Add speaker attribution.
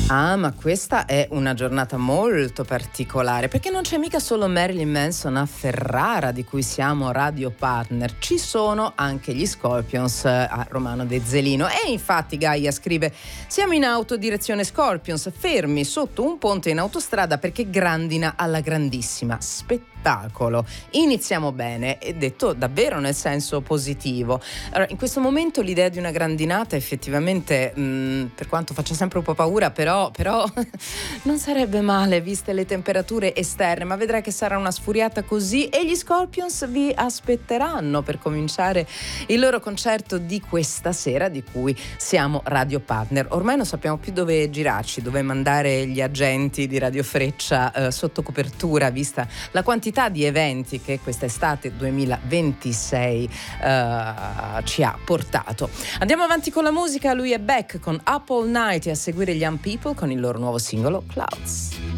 Speaker 1: Ah, ma questa è una giornata molto particolare, perché non c'è mica solo Marilyn Manson a Ferrara, di cui siamo radio partner, ci sono anche gli Scorpions a Romano De Zelino. E infatti Gaia scrive: siamo in auto direzione Scorpions, fermi sotto un ponte in autostrada perché grandina alla grandissima. Spettacolo. Iniziamo bene, e detto davvero nel senso positivo. Allora, in questo momento l'idea di una grandinata effettivamente, per quanto faccia sempre un po' paura, però non sarebbe male viste le temperature esterne, ma vedrai che sarà una sfuriata così, e gli Scorpions vi aspetteranno per cominciare il loro concerto di questa sera, di cui siamo radio partner. Ormai non sappiamo più dove girarci, dove mandare gli agenti di Radio Freccia sotto copertura, vista la quantità di eventi che quest'estate 2026 ci ha portato. Andiamo avanti con la musica, lui è Beck con Up All Night, e a seguire gli Young People con il loro nuovo singolo Clouds.